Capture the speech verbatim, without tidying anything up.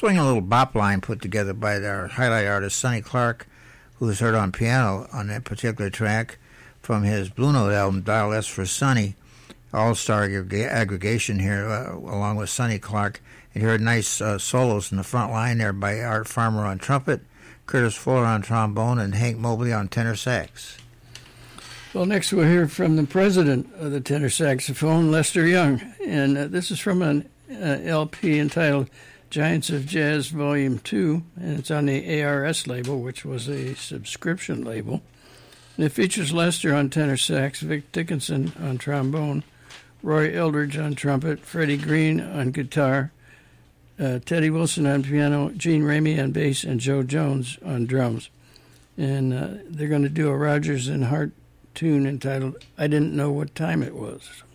swinging little bop line put together by our highlight artist, Sonny Clark, who was heard on piano on that particular track from his Blue Note album, Dial S for Sonny, all-star aggregation here, uh, along with Sonny Clark. And you heard nice uh, solos in the front line there by Art Farmer on trumpet, Curtis Fuller on trombone, and Hank Mobley on tenor sax. Well, next we'll hear from the president of the tenor saxophone, Lester Young. And uh, this is from an uh, L P entitled Giants of Jazz Volume two, and it's on the A R S label, which was a subscription label. And it features Lester on tenor sax, Vic Dickinson on trombone, Roy Eldridge on trumpet, Freddie Green on guitar, uh, Teddy Wilson on piano, Gene Ramey on bass, and Joe Jones on drums. And uh, they're going to do a Rodgers and Hart tune entitled I Didn't Know What Time It Was.